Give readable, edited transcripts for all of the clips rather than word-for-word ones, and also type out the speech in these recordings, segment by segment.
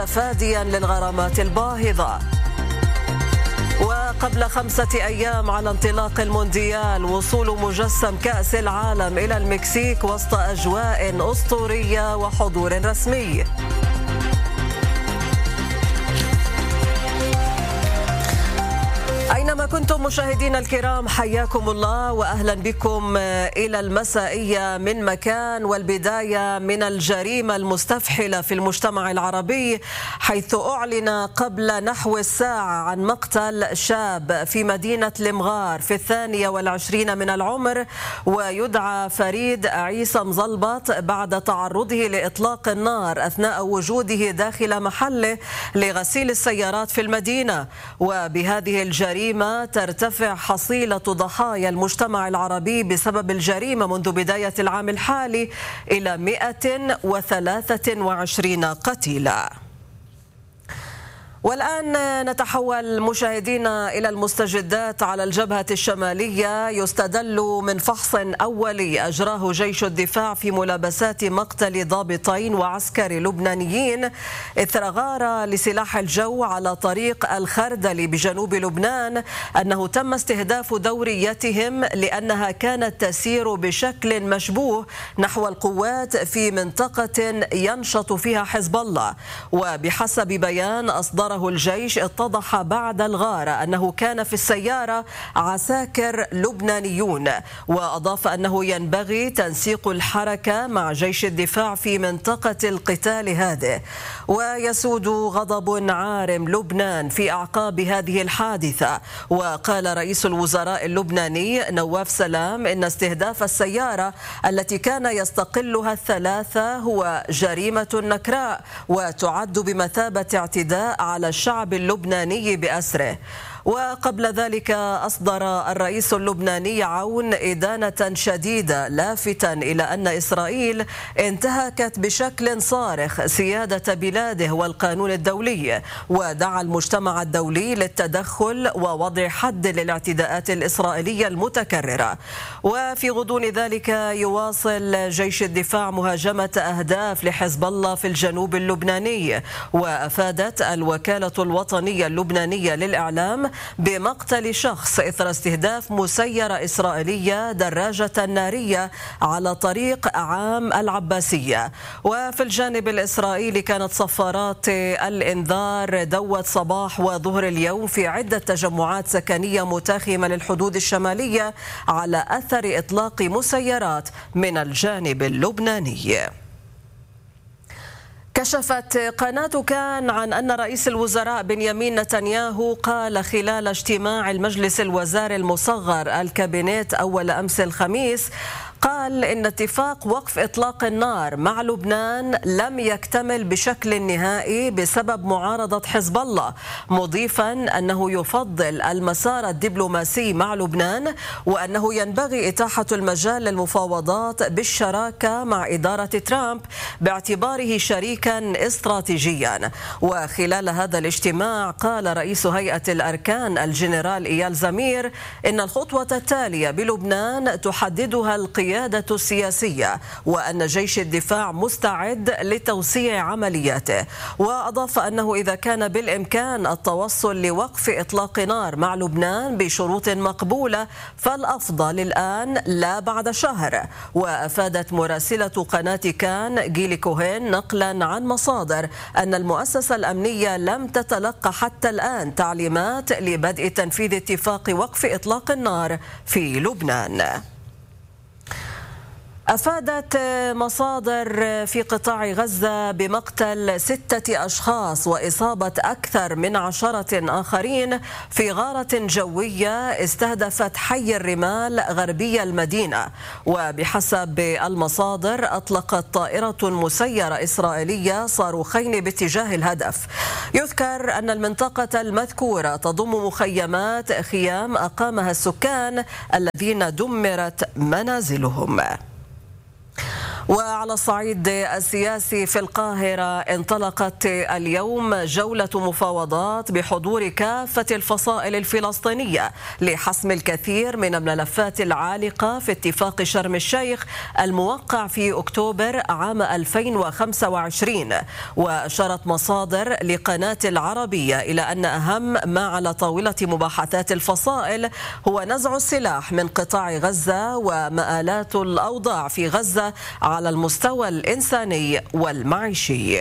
فاديا للغرامات الباهظة. وقبل 5 أيام على انطلاق المونديال وصول مجسم كأس العالم إلى المكسيك وسط أجواء أسطورية وحضور رسمي. أينما كنتم مشاهدينا الكرام حياكم الله وأهلا بكم إلى المسائية من مكان، والبداية من الجريمة المستفحلة في المجتمع العربي، حيث أعلن قبل نحو الساعة عن مقتل شاب في مدينة المغار في 22 من العمر، ويدعى فريد عيسى مزلبط بعد تعرضه لإطلاق النار أثناء وجوده داخل محله لغسيل السيارات في المدينة. وبهذه الجريمة ترتفع حصيلة ضحايا المجتمع العربي بسبب الجريمة منذ بداية العام الحالي إلى 123 قتيلا. والآن نتحول مشاهدينا إلى المستجدات على الجبهة الشمالية. يستدل من فحص أولي أجراه جيش الدفاع في ملابسات مقتل ضابطين وعسكري لبنانيين إثر غارة لسلاح الجو على طريق الخردلي بجنوب لبنان أنه تم استهداف دوريتهم لأنها كانت تسير بشكل مشبوه نحو القوات في منطقة ينشط فيها حزب الله. وبحسب بيان أصدر الجيش اتضح بعد الغارة أنه كان في السيارة عساكر لبنانيون، وأضاف أنه ينبغي تنسيق الحركة مع جيش الدفاع في منطقة القتال هذه. ويسود غضب عارم لبنان في أعقاب هذه الحادثة. وقال رئيس الوزراء اللبناني نواف سلام إن استهداف السيارة التي كان يستقلها الثلاثة هو جريمة نكراء وتعد بمثابة اعتداء على الشعب اللبناني بأسره. وقبل ذلك أصدر الرئيس اللبناني عون إدانة شديدة لافتا إلى أن إسرائيل انتهكت بشكل صارخ سيادة بلاده والقانون الدولي، ودعا المجتمع الدولي للتدخل ووضع حد للاعتداءات الإسرائيلية المتكررة. وفي غضون ذلك يواصل جيش الدفاع مهاجمة أهداف لحزب الله في الجنوب اللبناني. وأفادت الوكالة الوطنية اللبنانية للإعلام بمقتل شخص إثر استهداف مسيرة إسرائيلية دراجة نارية على طريق عام العباسية. وفي الجانب الإسرائيلي كانت صفارات الإنذار دوت صباح وظهر اليوم في عدة تجمعات سكنية متاخمة للحدود الشمالية على أثر إطلاق مسيرات من الجانب اللبناني. كشفت قناة كان عن أن رئيس الوزراء بنيامين نتنياهو قال خلال اجتماع المجلس الوزاري المصغر الكابينت أول أمس الخميس، قال إن اتفاق وقف إطلاق النار مع لبنان لم يكتمل بشكل نهائي بسبب معارضة حزب الله، مضيفا أنه يفضل المسار الدبلوماسي مع لبنان وأنه ينبغي إتاحة المجال للمفاوضات بالشراكة مع إدارة ترامب باعتباره شريكا استراتيجيا. وخلال هذا الاجتماع قال رئيس هيئة الأركان الجنرال إيال زمير إن الخطوة التالية بلبنان تحددها القيادة السياسية، وأن جيش الدفاع مستعد لتوسيع عملياته. وأضاف أنه إذا كان بالإمكان التوصل لوقف إطلاق نار مع لبنان بشروط مقبولة فالأفضل الآن لا بعد شهر. وأفادت مراسلة قناة كان جيلي كوهين نقلا عن مصادر أن المؤسسة الأمنية لم تتلقى حتى الآن تعليمات لبدء تنفيذ اتفاق وقف إطلاق النار في لبنان. أفادت مصادر في قطاع غزة بمقتل 6 أشخاص وإصابة أكثر من 10 آخرين في غارة جوية استهدفت حي الرمال غربي المدينة. وبحسب المصادر أطلقت طائرة مسيرة إسرائيلية صاروخين باتجاه الهدف. يذكر أن المنطقة المذكورة تضم مخيمات خيام أقامها السكان الذين دمرت منازلهم. وعلى الصعيد السياسي في القاهرة انطلقت اليوم جولة مفاوضات بحضور كافة الفصائل الفلسطينية لحسم الكثير من الملفات العالقة في اتفاق شرم الشيخ الموقع في أكتوبر عام 2025. وأشارت مصادر لقناة العربية إلى أن أهم ما على طاولة مباحثات الفصائل هو نزع السلاح من قطاع غزة ومآلات الأوضاع في غزة على المستوى الإنساني والمعيشي.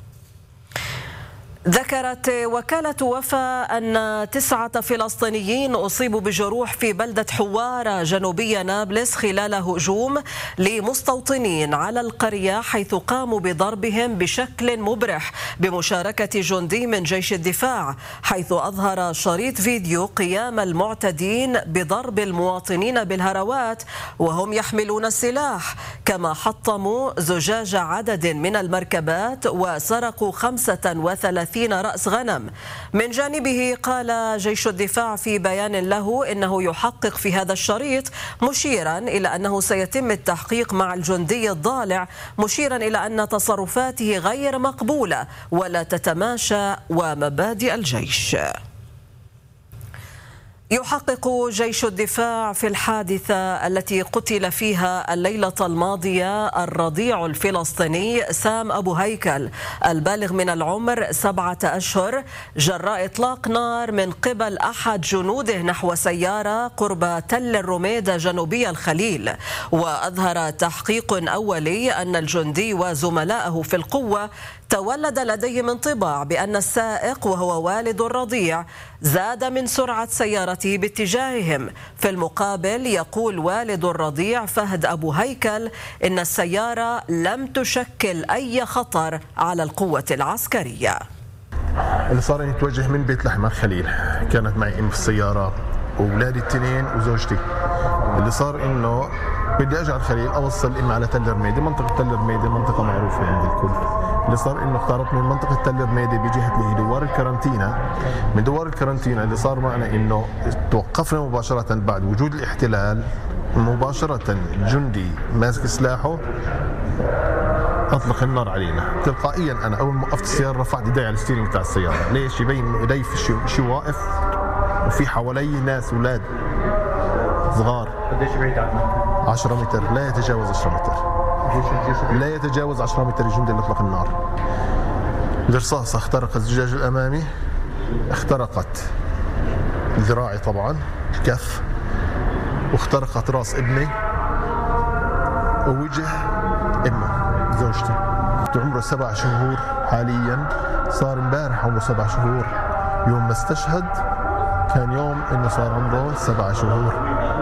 ذكرت وكالة وفا أن 9 فلسطينيين أصيبوا بجروح في بلدة حوارة جنوبية نابلس خلال هجوم لمستوطنين على القرية، حيث قاموا بضربهم بشكل مبرح بمشاركة جندي من جيش الدفاع، حيث أظهر شريط فيديو قيام المعتدين بضرب المواطنين بالهروات وهم يحملون السلاح، كما حطموا زجاج عدد من المركبات وسرقوا 35 رأس غنم. من جانبه قال جيش الدفاع في بيان له إنه يحقق في هذا الشريط، مشيرا إلى أنه سيتم التحقيق مع الجندي الضالع، مشيرا إلى أن تصرفاته غير مقبولة ولا تتماشى ومبادئ الجيش. يحقق جيش الدفاع في الحادثة التي قتل فيها الليلة الماضية الرضيع الفلسطيني سام أبو هيكل البالغ من العمر 7 أشهر جراء إطلاق نار من قبل أحد جنوده نحو سيارة قرب تل الرميدة جنوبي الخليل. وأظهر تحقيق أولي أن الجندي وزملائه في القوة تولد لديهم انطباع بأن السائق وهو والد الرضيع زاد من سرعة سيارته باتجاههم. في المقابل يقول والد الرضيع فهد أبو هيكل إن السيارة لم تشكل أي خطر على القوة العسكرية. اللي صار اني اتوجه من بيت لحم الخليل، كانت معي ام في السيارة واولادي 2 وزوجتي. اللي صار انه بدي اجي على الخليل اوصل امي على تل رميدة. منطقة تل رميدة منطقة معروفة عند الكل. اللي صار انه اختارت من منطقة تل رميدة بجهة اللي هي دوار الكارنتينا. من دوار الكارنتينا اللي صار معنا انه توقفنا مباشرة بعد وجود الاحتلال، مباشرة جندي ماسك سلاحه اطلق النار علينا تلقائيا. انا اول ما وقفت السيارة رفعت ايدي على الستيرنج تاع السيارة. ليش؟ يبين انه ايدي في شيء واقف وفي حوالي ناس اولاد صغار. قديش بعيد عنك؟ 10 متر، لا يتجاوز 10 متر، لا يتجاوز 10 متر الجندي اللي اطلق النار. الرصاصة اخترقت الزجاج الامامي، اخترقت ذراعي طبعا، الكف، واخترقت راس ابني ووجه امه زوجتي. عمره 7 شهور حاليا، صار امبارح عمره 7 شهور. يوم ما استشهد كان يوم انه صار عمره 7 شهور.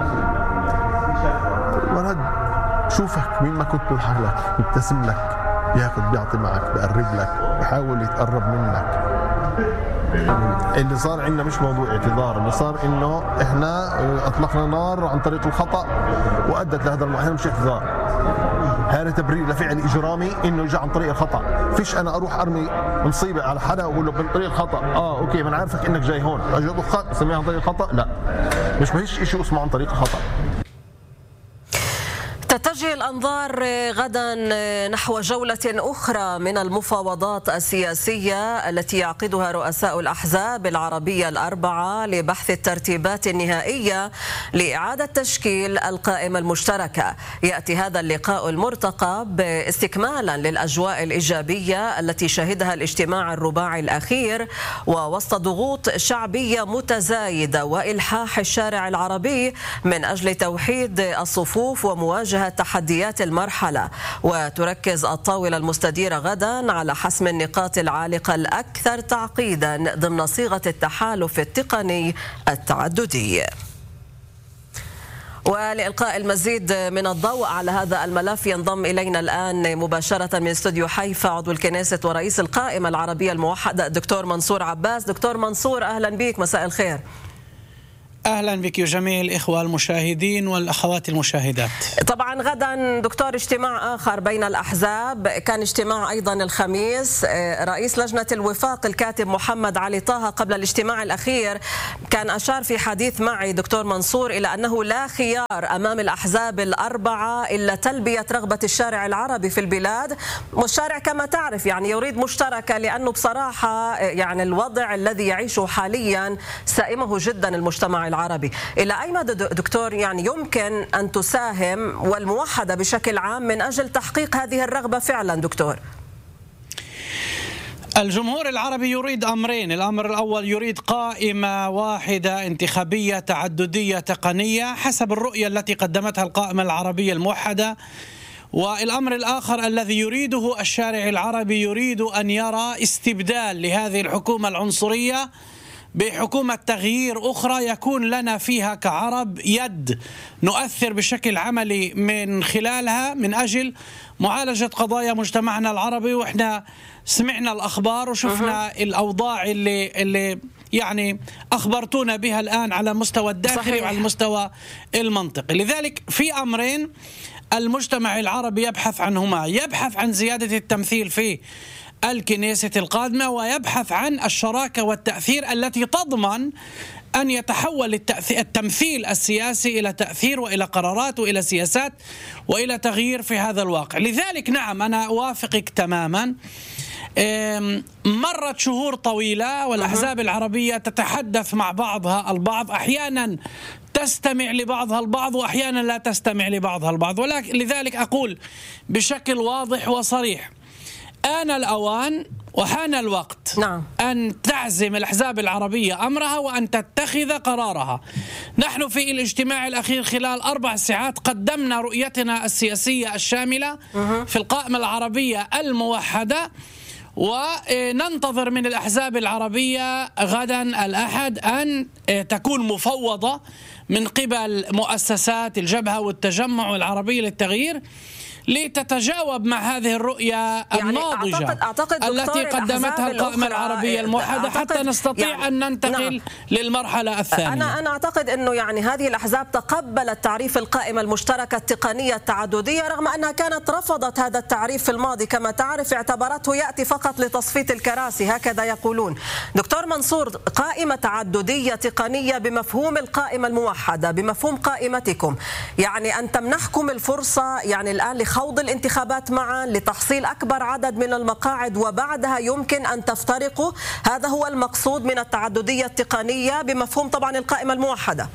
الولد شوفك مين ما كنت بضحك لك، بيبتسم لك، بياخذ بيعطي معك، بقرب لك، بحاول يتقرب منك. اللي صار عندنا مش موضوع اعتذار، اللي صار انه احنا اطلقنا نار عن طريق الخطا وادت لهذا الموضوع. مش اعتذار، هذا تبرير لفعل اجرامي انه اجى عن طريق الخطا. فيش انا اروح ارمي مصيبه على حدا واقول له من طريق الخطا. اوكي ما انا عارفك انك جاي هون، اجي اضخك اسميها عن طريق الخطا؟ لا، مش فيش شيء اسمه عن طريق الخطا. تتجه الأنظار غدا نحو جولة أخرى من المفاوضات السياسية التي يعقدها رؤساء الأحزاب العربية ال4 لبحث الترتيبات النهائية لإعادة تشكيل القائمة المشتركة. يأتي هذا اللقاء المرتقب استكمالا للأجواء الإيجابية التي شهدها الاجتماع الرباعي الأخير، ووسط ضغوط شعبية متزايدة وإلحاح الشارع العربي من أجل توحيد الصفوف ومواجهة تحديات المرحلة. وتركز الطاولة المستديرة غدا على حسم النقاط العالقة الأكثر تعقيدا ضمن صيغة التحالف التقني التعددي. ولإلقاء المزيد من الضوء على هذا الملف ينضم إلينا الآن مباشرة من استوديو حيفا عضو الكنيست ورئيس القائمة العربية الموحدة الدكتور منصور عباس. دكتور منصور أهلا بك، مساء الخير. أهلا بك جميع الإخوة المشاهدين والأخوات المشاهدات. طبعا غدا دكتور اجتماع آخر بين الأحزاب، كان اجتماع أيضا الخميس. رئيس لجنة الوفاق الكاتب محمد علي طه قبل الاجتماع الأخير كان أشار في حديث معي دكتور منصور إلى أنه لا خيار أمام الأحزاب الأربعة إلا تلبية رغبة الشارع العربي في البلاد، والشارع كما تعرف يعني يريد مشتركة، لأنه بصراحة يعني الوضع الذي يعيشه حاليا سائمه جدا المجتمع العربي. إلى أي مدى دكتور يعني يمكن أن تساهم والموحدة بشكل عام من أجل تحقيق هذه الرغبة فعلا دكتور؟ الجمهور العربي يريد أمرين. الأمر الأول يريد قائمة واحدة انتخابية تعددية تقنية حسب الرؤية التي قدمتها القائمة العربية الموحدة. والأمر الآخر الذي يريده الشارع العربي يريد أن يرى استبدال لهذه الحكومة العنصرية بحكومة تغيير أخرى يكون لنا فيها كعرب يد نؤثر بشكل عملي من خلالها من أجل معالجة قضايا مجتمعنا العربي. وإحنا سمعنا الأخبار وشفنا الأوضاع اللي يعني أخبرتونا بها الآن على المستوى الداخلي وعلى المستوى المنطقي. لذلك في أمرين المجتمع العربي يبحث عنهما، يبحث عن زيادة التمثيل في الكنيسة القادمة، ويبحث عن الشراكة والتأثير التي تضمن أن يتحول التمثيل السياسي إلى تأثير وإلى قرارات وإلى سياسات وإلى تغيير في هذا الواقع. لذلك نعم أنا أوافقك تماما. مرت شهور طويلة والأحزاب العربية تتحدث مع بعضها البعض، أحيانا تستمع لبعضها البعض وأحيانا لا تستمع لبعضها البعض، ولكن لذلك أقول بشكل واضح وصريح آن الأوان وحان الوقت أن تعزم الأحزاب العربية أمرها وأن تتخذ قرارها. نحن في الاجتماع الأخير خلال 4 ساعات قدمنا رؤيتنا السياسية الشاملة في القائمة العربية الموحدة، وننتظر من الأحزاب العربية غدا الأحد أن تكون مفوضة من قبل مؤسسات الجبهة والتجمع العربي للتغيير لتتجاوب مع هذه الرؤية الناضجة التي قدمتها القائمة العربية الموحدة حتى نستطيع أن ننتقل للمرحلة الثانية. أنا أعتقد أنه يعني هذه الأحزاب تقبلت تعريف القائمة المشتركة التقنية التعددية رغم أنها كانت رفضت هذا التعريف في الماضي، كما تعرف اعتبرته يأتي فقط لتصفية الكراسي هكذا يقولون. دكتور منصور، قائمة تعددية تقنية بمفهوم القائمة الموحدة بمفهوم قائمتكم، يعني أن تمنحكم الفرصة يعني الآن خوض الانتخابات معا لتحصيل أكبر عدد من المقاعد وبعدها يمكن أن تفترقوا، هذا هو المقصود من التعددية التقنية بمفهوم طبعا القائمة الموحدة.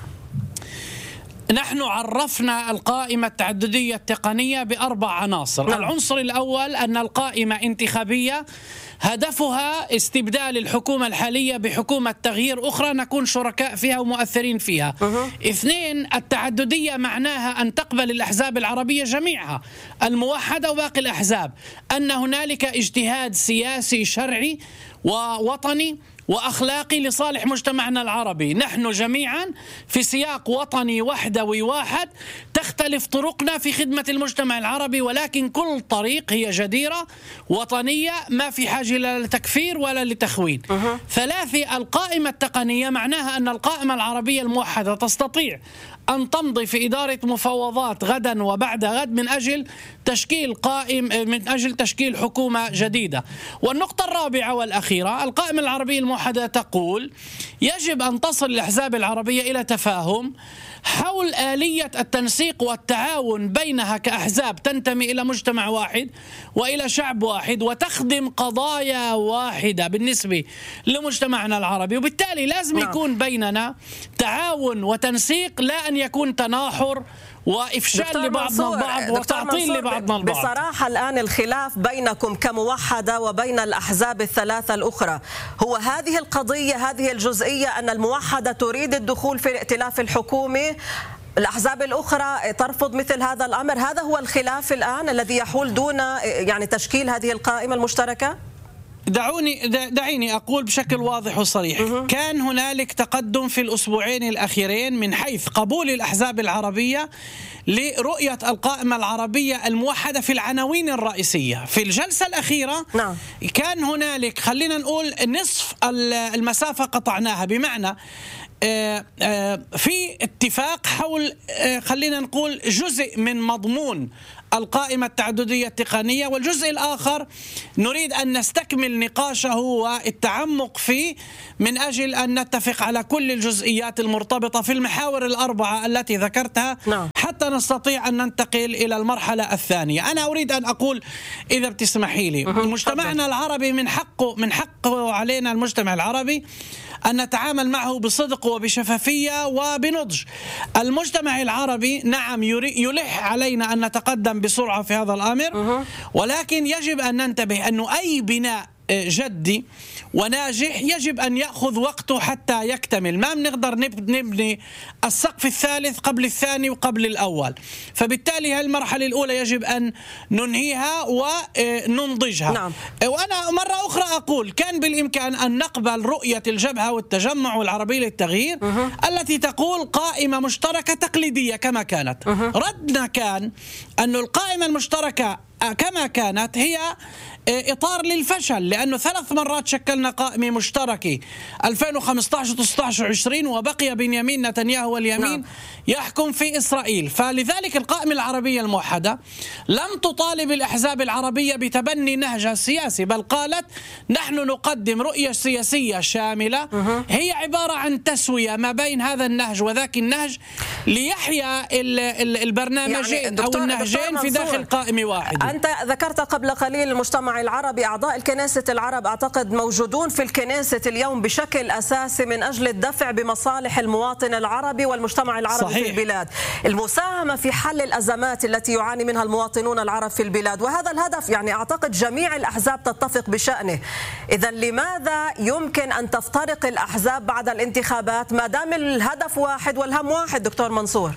نحن عرفنا القائمة التعددية التقنية ب4 عناصر. العنصر الأول أن القائمة انتخابية هدفها استبدال الحكومة الحالية بحكومة تغيير أخرى نكون شركاء فيها ومؤثرين فيها. 2 التعددية معناها أن تقبل الأحزاب العربية جميعها الموحدة وباقي الأحزاب أن هنالك اجتهاد سياسي شرعي ووطني وأخلاقي لصالح مجتمعنا العربي. نحن جميعا في سياق وطني وحدوي واحد، تختلف طرقنا في خدمة المجتمع العربي ولكن كل طريق هي جديرة وطنية، ما في حاجة لا لتكفير ولا لتخوين. 3 القائمة التقنية معناها أن القائمة العربية الموحدة تستطيع أن تمضي في إدارة مفاوضات غدا وبعد غد من أجل تشكيل حكومة جديدة. والنقطة الرابعة والأخيرة، القائمة العربية الموحدة تقول يجب أن تصل الأحزاب العربية إلى تفاهم حول آلية التنسيق والتعاون بينها كأحزاب تنتمي إلى مجتمع واحد وإلى شعب واحد وتخدم قضايا واحدة بالنسبة لمجتمعنا العربي، وبالتالي لازم يكون بيننا تعاون وتنسيق، لا أن يكون تناحر وإفشال لبعضنا البعض وتعطيل لبعضنا البعض. بصراحة الآن الخلاف بينكم كموحدة وبين الأحزاب الثلاثة الأخرى هو هذه القضية، هذه الجزئية أن الموحدة تريد الدخول في الائتلاف الحكومي، الأحزاب الأخرى ترفض مثل هذا الأمر. هذا هو الخلاف الآن الذي يحول دون يعني تشكيل هذه القائمة المشتركة. دعيني أقول بشكل واضح وصريح، كان هنالك تقدم في الأسبوعين الأخيرين من حيث قبول الأحزاب العربية لرؤية القائمة العربية الموحدة في العناوين الرئيسية. في الجلسة الأخيرة كان هنالك خلينا نقول نصف المسافة قطعناها، بمعنى في اتفاق حول خلينا نقول جزء من مضمون القائمة التعددية التقنية، والجزء الآخر نريد أن نستكمل نقاشه والتعمق فيه من أجل أن نتفق على كل الجزئيات المرتبطة في المحاور الأربعة التي ذكرتها حتى نستطيع أن ننتقل إلى المرحلة الثانية. أنا أريد أن أقول إذا بتسمحي لي، مجتمعنا العربي من حقه علينا المجتمع العربي أن نتعامل معه بصدق وبشفافية وبنضج. المجتمع العربي نعم يلح علينا أن نتقدم بسرعة في هذا الأمر، ولكن يجب أن ننتبه أنه أي بناء جدي وناجح يجب أن يأخذ وقته حتى يكتمل. ما بنقدر نبني السقف الثالث قبل الثاني وقبل الأول، فبالتالي المرحلة الأولى يجب أن ننهيها وننضجها. وأنا مرة أخرى أقول كان بالإمكان أن نقبل رؤية الجبهة والتجمع والعربية للتغيير التي تقول قائمة مشتركة تقليدية كما كانت. ردنا كان أن القائمة المشتركة كما كانت هي إطار للفشل، لأنه 3 مرات شكلنا قائمة مشتركة 2015 و16 و20 وبقي بنيامين نتنياهو واليمين يحكم في إسرائيل. فلذلك القائمة العربية الموحدة لم تطالب الأحزاب العربية بتبني نهجها السياسي، بل قالت نحن نقدم رؤية سياسية شاملة هي عبارة عن تسوية ما بين هذا النهج وذاك النهج ليحيا البرنامجين يعني أو النهجين في داخل قائمة واحدة. أنت ذكرت قبل قليل المجتمع العربي، أعضاء الكنيسة العرب أعتقد موجودون في الكنيسة اليوم بشكل أساسي من أجل الدفع بمصالح المواطن العربي والمجتمع العربي صحيح. في البلاد، المساهمة في حل الأزمات التي يعاني منها المواطنون العرب في البلاد، وهذا الهدف يعني أعتقد جميع الأحزاب تتفق بشأنه. إذا لماذا يمكن أن تفترق الأحزاب بعد الانتخابات ما دام الهدف واحد والهم واحد؟ دكتور منصور،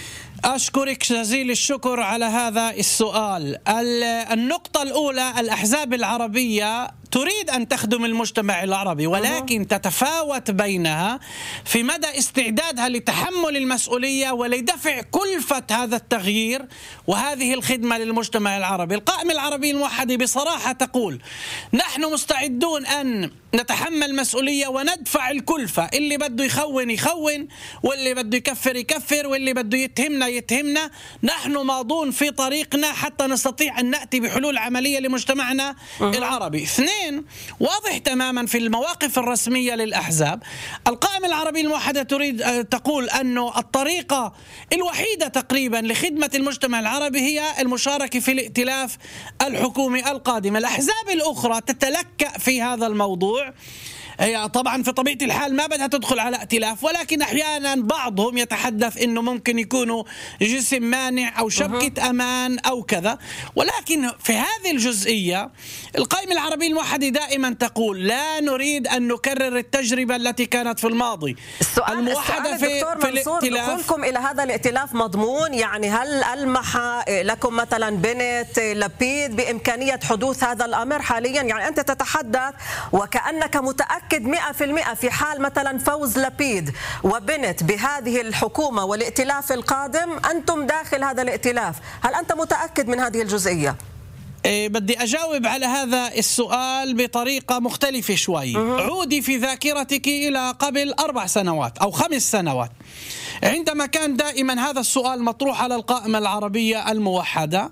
أشكرك جزيل الشكر على هذا السؤال. النقطة الأولى، الأحزاب العربية تريد أن تخدم المجتمع العربي، ولكن تتفاوت بينها في مدى استعدادها لتحمل المسؤولية ولدفع كلفة هذا التغيير وهذه الخدمة للمجتمع العربي. القائمة العربية الموحدة بصراحة تقول نحن مستعدون أن نتحمل مسؤولية وندفع الكلفة، اللي بده يخون يخون، واللي بده يكفر يكفر، واللي بده يتهمنا يتهمنا. نحن ماضون في طريقنا حتى نستطيع أن نأتي بحلول عملية لمجتمعنا العربي. 2، واضح تماما في المواقف الرسمية للأحزاب القائمة العربية الموحدة تريد تقول أنه الطريقة الوحيدة تقريبا لخدمة المجتمع العربي هي المشاركة في الائتلاف الحكومي القادم. الأحزاب الأخرى تتلكأ في هذا الموضوع، هي طبعا في طبيعة الحال ما بدها تدخل على ائتلاف، ولكن أحيانا بعضهم يتحدث أنه ممكن يكونوا جسم مانع أو شبكة أمان أو كذا. ولكن في هذه الجزئية القائمة العربية الموحدة دائما تقول لا نريد أن نكرر التجربة التي كانت في الماضي. الموحدة في الائتلاف. دخولكم إلى هذا الائتلاف مضمون، يعني هل ألمح لكم مثلا بنت لبيد بإمكانية حدوث هذا الأمر حاليا؟ يعني أنت تتحدث وكأنك متأكد 100% في حال مثلا فوز لبيد وبنت بهذه الحكومة والائتلاف القادم أنتم داخل هذا الائتلاف، هل أنت متأكد من هذه الجزئية؟ بدي أجاوب على هذا السؤال بطريقة مختلفة شوي. عودي في ذاكرتك إلى قبل 4 سنوات أو 5 سنوات عندما كان دائما هذا السؤال مطروح على القائمة العربية الموحدة،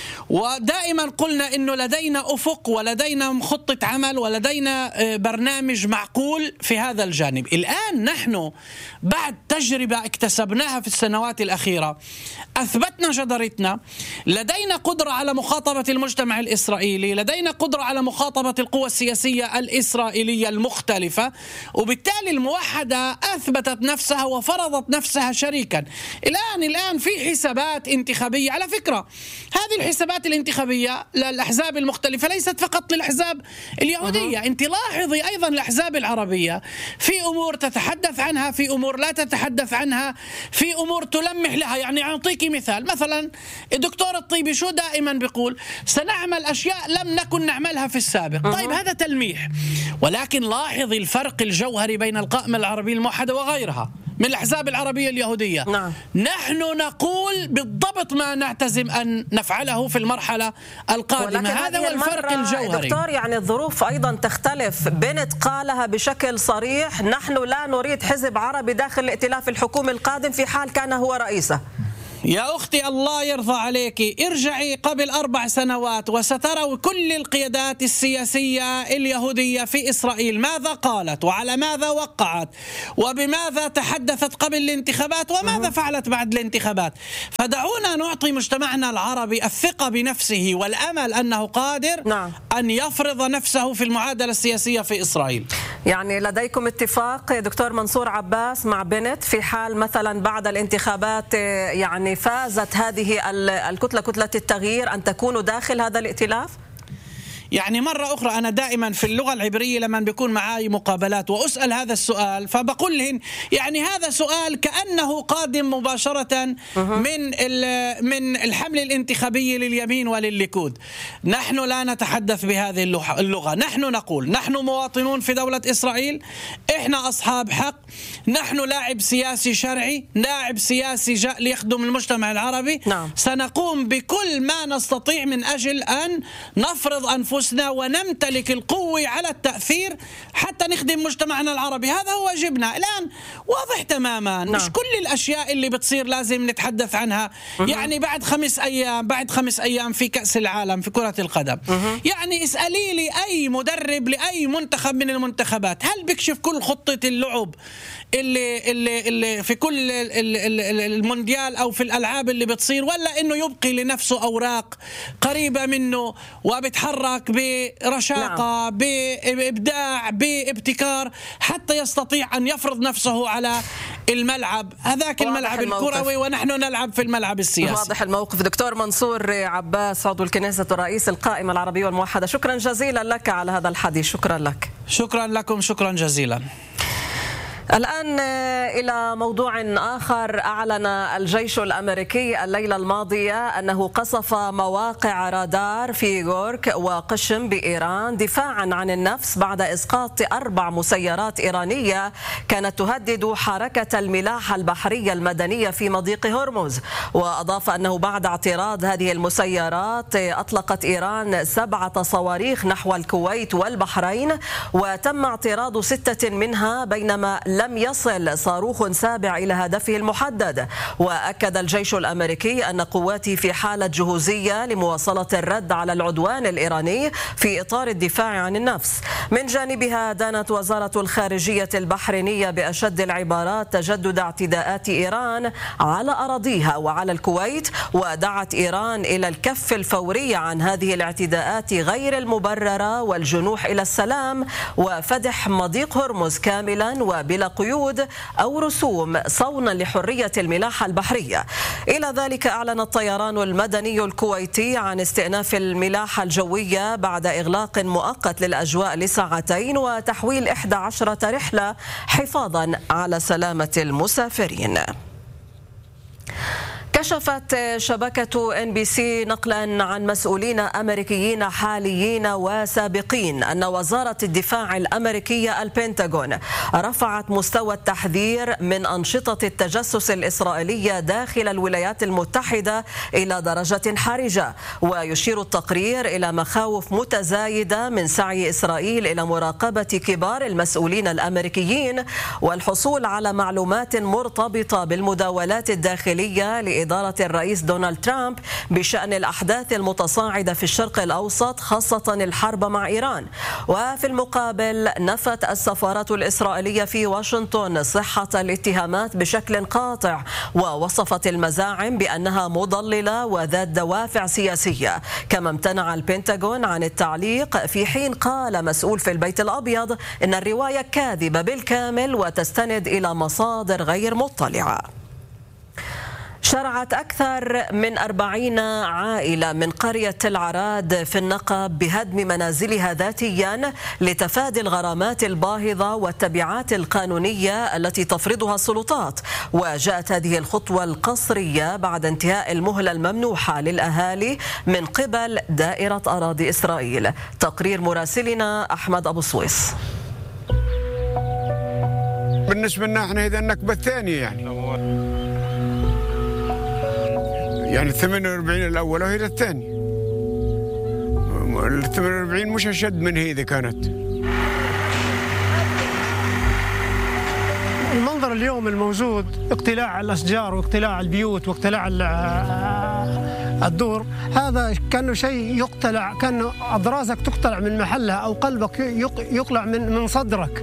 ودائما قلنا إنه لدينا أفق ولدينا خطة عمل ولدينا برنامج معقول في هذا الجانب. الآن نحن بعد تجربة اكتسبناها في السنوات الأخيرة أثبتنا جدارتنا، لدينا قدرة على مخاطبة المجتمع الإسرائيلي، لدينا قدرة على مخاطبة القوى السياسية الإسرائيلية المختلفة، وبالتالي الموحدة أثبتت نفسها وفرضت نفسها شريكا. الآن في حسابات انتخابية، على فكرة هذه الحسابات الانتخابية للأحزاب المختلفة ليست فقط للأحزاب اليهودية. أنت لاحظي أيضا الأحزاب العربية في أمور تتحدث عنها، في أمور لا تتحدث عنها، في أمور تلمح لها. يعني أعطيك مثال، مثلا الدكتور الطيبي شو دائما بيقول؟ سنعمل أشياء لم نكن نعملها في السابق. طيب هذا تلميح، ولكن لاحظي الفرق الجوهري بين القائمة العربية الموحدة وغيرها. من الأحزاب العربية اليهودية. نعم. نحن نقول بالضبط ما نعتزم أن نفعله في المرحلة القادمة. هذا هو الفرق الجوهري. دكتور، يعني الظروف أيضا تختلف. بنت قالها بشكل صريح: نحن لا نريد حزب عربي داخل الائتلاف الحكومي القادم في حال كان هو رئيسه. يا أختي الله يرضى عليك، ارجعي قبل 4 سنوات وستروا كل القيادات السياسية اليهودية في إسرائيل ماذا قالت وعلى ماذا وقعت وبماذا تحدثت قبل الانتخابات وماذا فعلت بعد الانتخابات. فدعونا نعطي مجتمعنا العربي الثقة بنفسه والأمل أنه قادر أن يفرض نفسه في المعادلة السياسية في إسرائيل. يعني لديكم اتفاق دكتور منصور عباس مع بنت في حال مثلا بعد الانتخابات يعني فازت هذه الكتلة، كتلة التغيير، أن تكونوا داخل هذا الائتلاف؟ يعني مرة أخرى أنا دائما في اللغة العبرية لما بيكون معي مقابلات وأسأل هذا السؤال فبقول لهم يعني هذا سؤال كأنه قادم مباشرة من الحملة الانتخابية لليمين وللليكود. نحن لا نتحدث بهذه اللغة. نحن نقول نحن مواطنون في دولة إسرائيل، إحنا أصحاب حق، نحن لاعب سياسي شرعي، لاعب سياسي جاء ليخدم المجتمع العربي. سنقوم بكل ما نستطيع من أجل أن نفرض أنفسنا ونمتلك القوة على التأثير حتى نخدم مجتمعنا العربي. هذا هو واجبنا. الآن واضح تماما مش كل الأشياء اللي بتصير لازم نتحدث عنها. يعني بعد 5 أيام في كأس العالم في كرة القدم، يعني اسألي لي أي مدرب لأي منتخب من المنتخبات هل بيكشف كل خطة اللعب اللي في كل المونديال أو في الألعاب اللي بتصير، ولا إنه يبقي لنفسه أوراق قريبة منه وبتحرك برشاقة بإبداع بابتكار حتى يستطيع أن يفرض نفسه على الملعب، هذاك الملعب الكروي، ونحن نلعب في الملعب السياسي. واضح الموقف. دكتور منصور عباس عضو الكنيسة ورئيس القائمة العربية والموحدة، شكرا جزيلا لك على هذا الحديث. شكرا لك. شكرا لكم. شكرا جزيلا. الآن إلى موضوع آخر. أعلن الجيش الأمريكي الليلة الماضية أنه قصف مواقع رادار في غورك وقشم بإيران دفاعا عن النفس بعد إسقاط 4 مسيرات إيرانية كانت تهدد حركة الملاحة البحرية المدنية في مضيق هرمز. وأضاف أنه بعد اعتراض هذه المسيرات أطلقت إيران 7 صواريخ نحو الكويت والبحرين، وتم اعتراض 6 منها بينما لم يصل صاروخ سابع إلى هدفه المحدد. وأكد الجيش الأمريكي أن قواته في حالة جهوزية لمواصلة الرد على العدوان الإيراني في إطار الدفاع عن النفس. من جانبها دانت وزارة الخارجية البحرينية بأشد العبارات تجدد اعتداءات إيران على أراضيها وعلى الكويت، ودعت إيران إلى الكف الفوري عن هذه الاعتداءات غير المبررة والجنوح إلى السلام وفتح مضيق هرمز كاملا وبلا قيود أو رسوم صونا لحرية الملاحة البحرية. إلى ذلك أعلن الطيران المدني الكويتي عن استئناف الملاحة الجوية بعد إغلاق مؤقت للأجواء ل2 وتحويل 11 رحلة حفاظا على سلامة المسافرين. كشفت شبكة NBC نقلا عن مسؤولين أمريكيين حاليين وسابقين أن وزارة الدفاع الأمريكية البنتاغون رفعت مستوى التحذير من أنشطة التجسس الإسرائيلية داخل الولايات المتحدة إلى درجة حرجة. ويشير التقرير إلى مخاوف متزايدة من سعي إسرائيل إلى مراقبة كبار المسؤولين الأمريكيين والحصول على معلومات مرتبطة بالمداولات الداخلية لإدارة الرئيس دونالد ترامب بشأن الأحداث المتصاعدة في الشرق الأوسط خاصة الحرب مع إيران. وفي المقابل نفت السفارة الإسرائيلية في واشنطن صحة الاتهامات بشكل قاطع، ووصفت المزاعم بأنها مضللة وذات دوافع سياسية. كما امتنع البنتاغون عن التعليق، في حين قال مسؤول في البيت الأبيض إن الرواية كاذبة بالكامل وتستند إلى مصادر غير مطلعة. شرعت أكثر من 40 عائلة من قرية تل عراد في النقب بهدم منازلها ذاتيا لتفادي الغرامات الباهظة والتبعات القانونية التي تفرضها السلطات. وجاءت هذه الخطوة القصرية بعد انتهاء المهلة الممنوحة للأهالي من قبل دائرة أراضي إسرائيل. تقرير مراسلنا أحمد أبو سويس. بالنسبة لنا احنا هذا النكبة الثانية يعني 48 الأول وهي الثانية. ال 48 مش أشد من هذه كانت. المنظر اليوم الموجود، اقتلاع الأشجار واقتلاع البيوت واقتلاع الدور، هذا كأنه شيء يقتلع، كأنه أضراسك تقتلع من محلها أو قلبك يقلع من صدرك.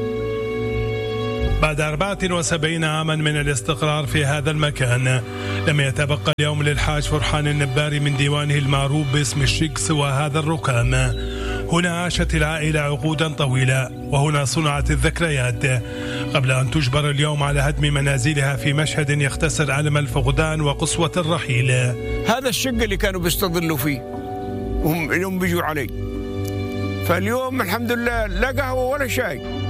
بعد 74 عاما من الاستقرار في هذا المكان، لم يتبقى اليوم للحاج فرحان النباري من ديوانه المعروف باسم الشيك سوى هذا الركام. هنا عاشت العائلة عقودا طويلة، وهنا صنعت الذكريات قبل أن تجبر اليوم على هدم منازلها في مشهد يختصر ألم الفقدان وقسوة الرحيل. هذا الشق اللي كانوا بيستظلوا فيه هم اليوم بيجوا علي، فاليوم الحمد لله لا قهوة ولا شاي،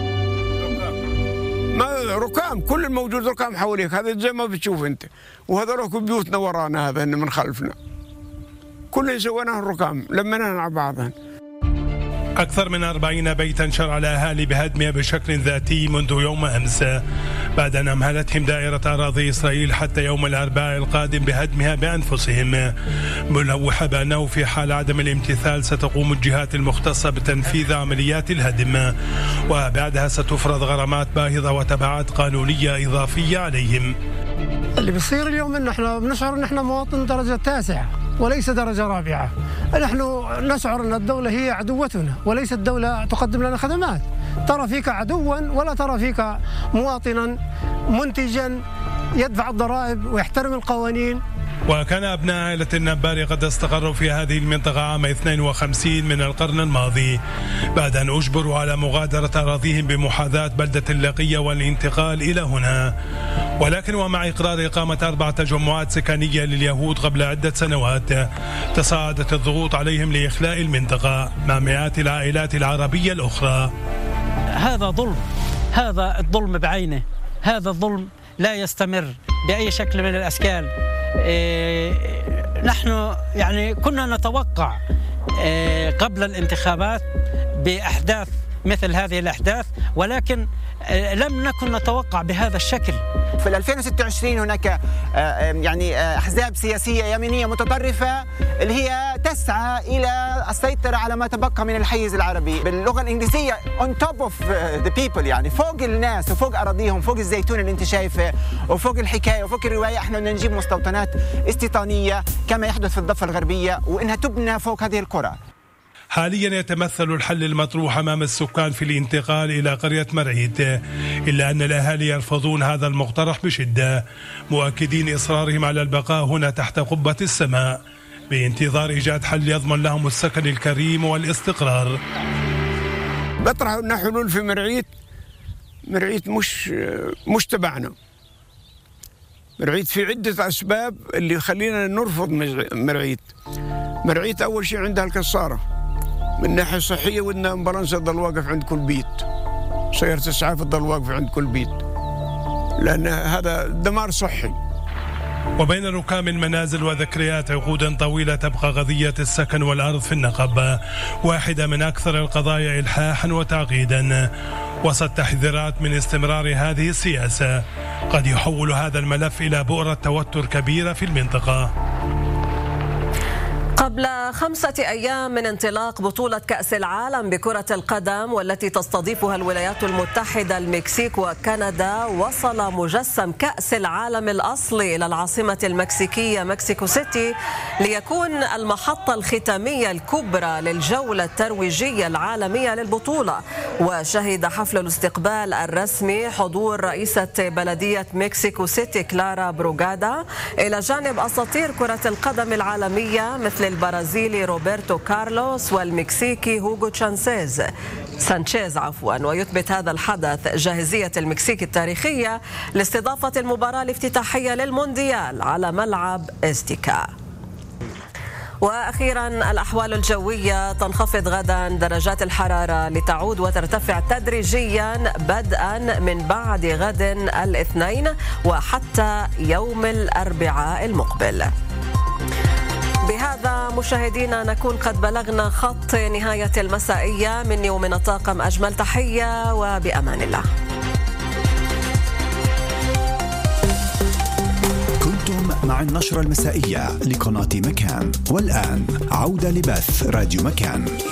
ما ركام، كل الموجود ركام حواليك، هذا زي ما بتشوف انت، وهذا روك بيوتنا ورانا، هذا من خلفنا كل سويناه الركام لمنا مع بعضنا. أكثر من 40 بيتا شرع الأهالي بهدمها بشكل ذاتي منذ يوم أمس، بعد أن أمهلتهم دائرة أراضي إسرائيل حتى يوم الأربعاء القادم بهدمها بأنفسهم، ملوحة بأنه في حال عدم الامتثال ستقوم الجهات المختصة بتنفيذ عمليات الهدم، وبعدها ستفرض غرامات باهظة وتبعات قانونية إضافية عليهم. اللي بيصير اليوم إن احنا بنشعر إن احنا مواطن درجة 9 وليس درجة 4. نحن نشعر أن الدولة هي عدوتنا وليست الدولة تقدم لنا خدمات. ترى فيك عدوا ولا ترى فيك مواطنا منتجا يدفع الضرائب ويحترم القوانين. وكان أبناء عائلة النباري قد استقروا في هذه المنطقة عام 52 من القرن الماضي، بعد أن أجبروا على مغادرة أراضيهم بمحاذاة بلدة اللقية والانتقال إلى هنا. ولكن ومع إقرار إقامة 4 تجمعات سكنية لليهود قبل عدة سنوات، تصاعدت الضغوط عليهم لإخلاء المنطقة مع مئات العائلات العربية الأخرى. هذا ظلم، هذا الظلم بعينه، هذا الظلم لا يستمر بأي شكل من الأشكال. نحن يعني كنا نتوقع قبل الانتخابات بأحداث مثل هذه الأحداث، ولكن لم نكن نتوقع بهذا الشكل. في 2026 هناك يعني أحزاب سياسية يمينية متطرفة اللي هي تسعى إلى السيطرة على ما تبقى من الحيز العربي، باللغة الإنجليزية on top of the people، يعني فوق الناس وفوق أراضيهم، فوق الزيتون اللي أنت شايفه وفوق الحكاية وفوق الرواية. احنا بدنا نجيب مستوطنات استيطانية كما يحدث في الضفة الغربية، وإنها تبنى فوق هذه القرى. حاليا يتمثل الحل المطروح أمام السكان في الانتقال إلى قرية مرعيت، إلا أن الأهالي يرفضون هذا المقترح بشدة، مؤكدين إصرارهم على البقاء هنا تحت قبة السماء بانتظار إيجاد حل يضمن لهم السكن الكريم والاستقرار. بطرح لنا حلول في مرعيت. مرعيت مش تبعنا. مرعيت في عدة أسباب اللي خلينا نرفض مرعيت. مرعيت أول شيء عندها الكسارة من ناحية صحية، وإن أمبولانس تضل واقف عند كل بيت، سيارة إسعاف تضل واقفة عند كل بيت، لأن هذا دمار صحي. وبين ركام المنازل وذكريات عقود طويلة تبقى قضية السكن والأرض في النقب، واحدة من أكثر القضايا إلحاحا وتعقيدا. وسط تحذيرات من استمرار هذه السياسة قد يحول هذا الملف إلى بؤرة توتر كبيرة في المنطقة. قبل 5 أيام من انطلاق بطولة كأس العالم بكرة القدم والتي تستضيفها الولايات المتحدة، المكسيك وكندا، وصل مجسم كأس العالم الأصلي إلى العاصمة المكسيكية مكسيكو سيتي ليكون المحطة الختامية الكبرى للجولة الترويجية العالمية للبطولة. وشهد حفل الاستقبال الرسمي حضور رئيسة بلدية مكسيكو سيتي كلارا بروغادا إلى جانب أساطير كرة القدم العالمية مثل البرازيلي روبرتو كارلوس والمكسيكي هوغو سانشيز ويثبت هذا الحدث جاهزية المكسيك التاريخية لاستضافة المباراة الافتتاحية للمونديال على ملعب استيكا. وأخيرا الأحوال الجوية، تنخفض غدا درجات الحرارة لتعود وترتفع تدريجيا بدءا من بعد غد الاثنين وحتى يوم الأربعاء المقبل. بهذا مشاهدينا نكون قد بلغنا خط نهاية المسائية. مني ومن الطاقم أجمل تحية، وبأمان الله. مع النشرة المسائية لقناة مكان. والآن عودة لبث راديو مكان.